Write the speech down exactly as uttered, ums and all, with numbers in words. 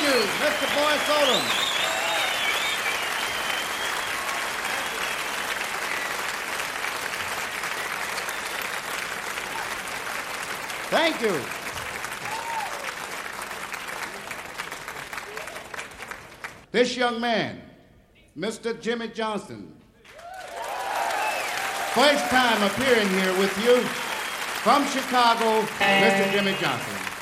you, Mister Boyce Odom. Thank you. This young man, Mister Jimmy Johnson, first time appearing here with you from Chicago, Mister Jimmy Johnson.